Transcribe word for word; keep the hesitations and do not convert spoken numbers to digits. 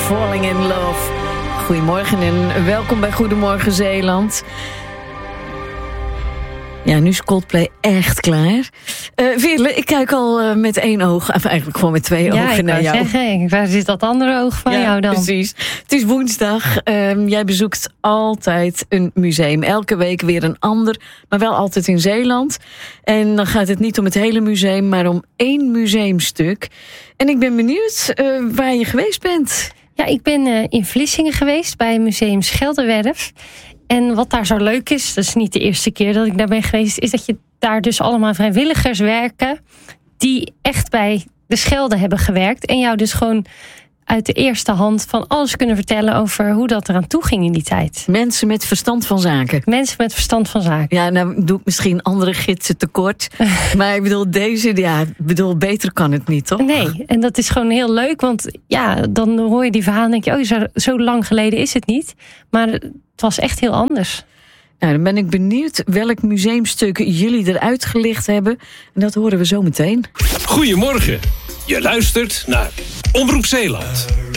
Falling in Love. Goedemorgen en welkom bij Goedemorgen Zeeland. Ja, nu is Coldplay echt klaar. Uh, Veerle, ik kijk al uh, met één oog, of eigenlijk gewoon met twee ja, ogen naar jou. Ja, ik wou zeggen, waar zit dat andere oog van ja, jou dan? Precies. Het is woensdag. Uh, jij bezoekt altijd een museum. Elke week weer een ander, maar wel altijd in Zeeland. En dan gaat het niet om het hele museum, maar om één museumstuk. En ik ben benieuwd uh, waar je geweest bent. Ja, ik ben uh, in Vlissingen geweest bij Museum Scheldewerf. En wat daar zo leuk is, dat is niet de eerste keer dat ik daar ben geweest, is dat je daar dus allemaal vrijwilligers werken die echt bij de Schelde hebben gewerkt en jou dus gewoon uit de eerste hand van alles kunnen vertellen over hoe dat eraan toe ging in die tijd. Mensen met verstand van zaken. Mensen met verstand van zaken. Ja, nou doe ik misschien andere gidsen tekort. Maar ik bedoel, deze, ja, ik bedoel, beter kan het niet, toch? Nee, en dat is gewoon heel leuk, want ja, dan hoor je die verhalen en denk je, oh, zo, zo lang geleden is het niet. Maar het was echt heel anders. Nou, dan ben ik benieuwd welk museumstuk jullie eruit gelicht hebben. En dat horen we zo meteen. Goedemorgen, je luistert naar Omroep Zeeland.